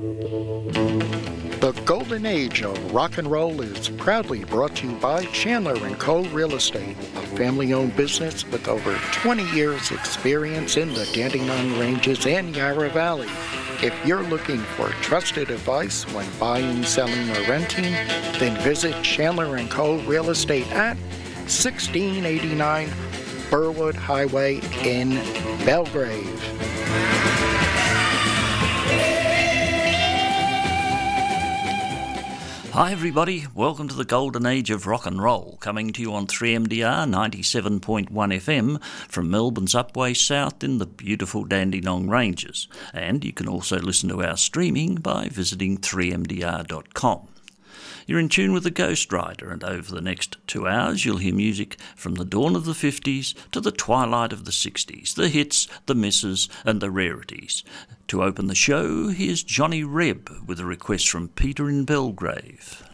The Golden Age of Rock and Roll is proudly brought to you by Chandler & Co. Real Estate, a family-owned business with over 20 years experience in the Dandenong Ranges and Yarra Valley. If you're looking for trusted advice when buying, selling, or renting, then visit Chandler & Co. Real Estate at 1689 Burwood Highway in Belgrave. Hi everybody, welcome to the Golden Age of Rock and Roll, coming to you on 3MDR 97.1 FM from Melbourne's Upway South in the beautiful Dandenong Ranges. And you can also listen to our streaming by visiting 3mdr.com. You're in tune with the Ghost Rider, and over the next 2 hours you'll hear music from the dawn of the 50s to the twilight of the 60s, the hits, the misses and the rarities. To open the show, here's Johnny Reb with a request from Peter in Belgrave.